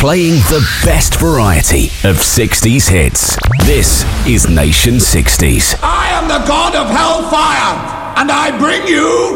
playing the best variety of 60s hits. This is Nation 60s. I am the god of hellfire, and I bring you